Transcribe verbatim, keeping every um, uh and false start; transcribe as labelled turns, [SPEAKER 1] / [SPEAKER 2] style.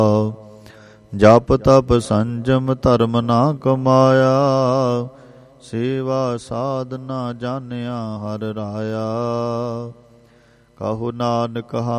[SPEAKER 1] ਜਪ ਤਪ ਸੰਜਮ ਧਰਮ ਨਾ ਕਮਾਇਆ, ਸੇਵਾ ਸਾਧ ਨਾ ਜਾਣਿਆ ਹਰਿ ਰਾਇਆ। ਕਹੋ ਨਾਨਕ